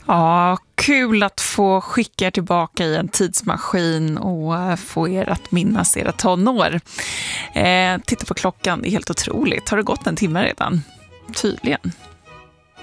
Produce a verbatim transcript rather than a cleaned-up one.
Ja, kul att få skicka er tillbaka i en tidsmaskin och få er att minnas era tonår. Eh, titta på klockan, det är helt otroligt. Har det gått en timme redan? Tydligen.